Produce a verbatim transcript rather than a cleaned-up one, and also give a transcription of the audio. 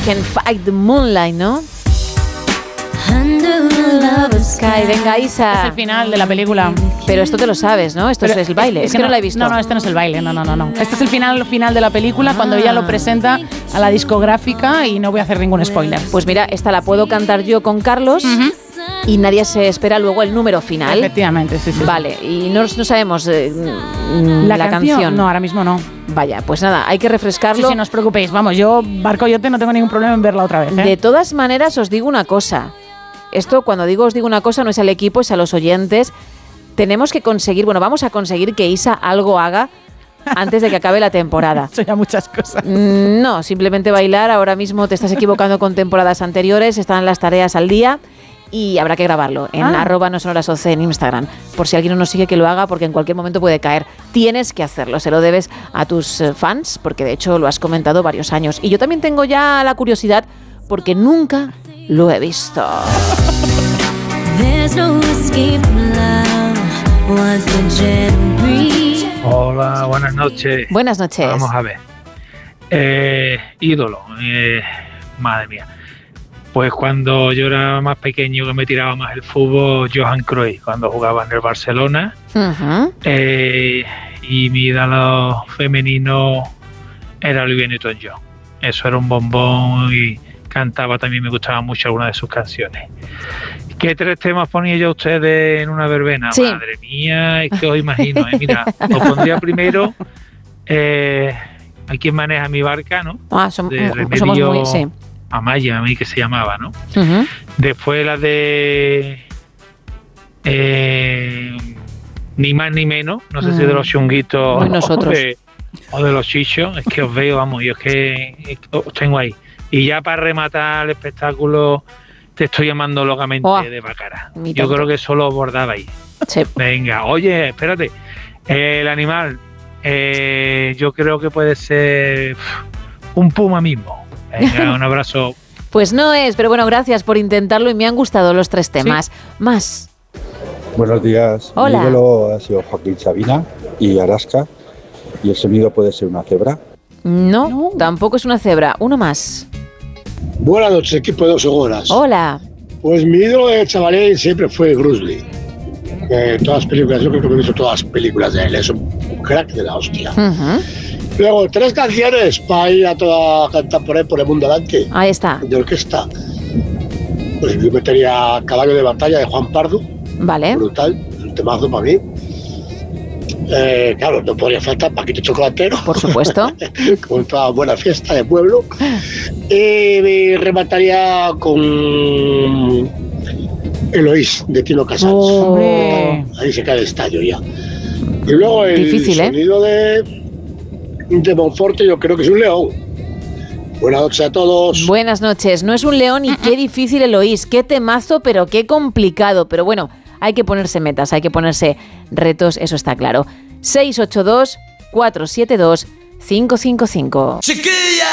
Can Fight the Moonlight, ¿no? Sky, venga, Isa. Es el final de la película. Pero esto te lo sabes, ¿no? Esto Pero es el baile. Es, es que, que no, no la he visto. No, no, este no es el baile. No, no, no, no. Este es el final, final de la película, ah. cuando ella lo presenta a la discográfica y no voy a hacer ningún spoiler. Pues mira, esta la puedo cantar yo con Carlos. Uh-huh. Y nadie se espera luego el número final. Efectivamente, sí, sí. Vale, y no, no sabemos eh, ¿La, la canción? canción. No, ahora mismo no. Vaya, pues nada, hay que refrescarlo. Sí, sí, no os preocupéis. Vamos, yo, Barco Yote, no tengo ningún problema en verla otra vez, ¿eh? De todas maneras, os digo una cosa. Esto, cuando digo os digo una cosa, no es al equipo, es a los oyentes. Tenemos que conseguir, bueno, vamos a conseguir que Isa algo haga antes de que acabe la temporada. Son ya muchas cosas. No, simplemente bailar. Ahora mismo te estás equivocando con temporadas anteriores. Están las tareas al día. Y habrá que grabarlo en ah. arroba no sonoras oce en Instagram. Por si alguien no nos sigue, que lo haga, porque en cualquier momento puede caer. Tienes que hacerlo, se lo debes a tus fans, porque de hecho lo has comentado varios años. Y yo también tengo ya la curiosidad, porque nunca lo he visto. Hola, buenas noches. Buenas noches. Vamos a ver. Eh, ídolo, eh, madre mía. Pues cuando yo era más pequeño, que me tiraba más el fútbol, Johan Cruyff, cuando jugaba en el Barcelona. Uh-huh. Eh, y mi ídolo femenino era Olivia Newton-John. Eso era un bombón y cantaba también, me gustaban mucho algunas de sus canciones. ¿Qué tres temas ponía yo a ustedes en una verbena? Sí. Madre mía, es que os imagino. ¿eh? Mira, os pondría primero eh, ¿A quién maneja mi barca? ¿no? Ah, som- de somos muy... Sí. Amaya, a mí que se llamaba, ¿no? Uh-huh. Después la de eh, Ni más ni menos, no sé uh-huh. si de los chunguitos o de, o de los chichos, es que os veo, vamos, yo es que, es que os tengo ahí. Y ya para rematar el espectáculo, Te estoy llamando locamente oh, de Baccara. Yo creo que eso lo bordabais. Sí. Venga, oye, espérate, eh, el animal, eh, yo creo que puede ser un puma mismo. Venga, un abrazo. Pues no es, pero bueno, gracias por intentarlo y me han gustado los tres temas. ¿Sí? Más. Buenos días. Hola. Mi ídolo ha sido Joaquín Sabina y Araska. ¿Y el sonido puede ser una cebra? No, no, tampoco es una cebra. Uno más. Buenas noches, equipo de dos horas. Hola. Pues mi ídolo de chavalín siempre fue Bruce Lee. Eh, todas las películas, yo creo que he visto todas las películas de él. Es un crack de la hostia. Uh-huh. Luego, tres canciones para ir a toda a cantar por ahí, por el mundo adelante. Ahí está. De orquesta. Pues yo metería Caballo de Batalla de Juan Pardo. Vale. Brutal, un temazo para mí. Eh, claro, no podría faltar Paquito Chocolatero. Por supuesto. Con toda buena fiesta de pueblo. Y me remataría con Eloís, de Tino Casals. Oh. Ahí se cae el estallo ya. Y luego el Difícil, sonido ¿eh? de... de Monforte, yo creo que es un león. Buenas noches a todos. Buenas noches. No es un león y qué difícil el oís. Qué temazo, pero qué complicado. Pero bueno, hay que ponerse metas, hay que ponerse retos, eso está claro. seis ocho dos, cuatro siete dos, cinco cinco cinco. ¡Chiquilla!